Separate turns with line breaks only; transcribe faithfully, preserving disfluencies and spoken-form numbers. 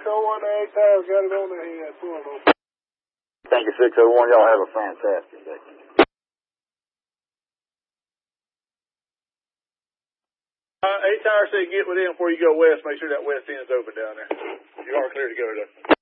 oh one, the eight tower, got it on the head. Pull it over.
Thank you, six oh one. Y'all have a fantastic day.
Uh, eight tower said get within before you go west. Make sure that west end's open down there. You are clear to go, though.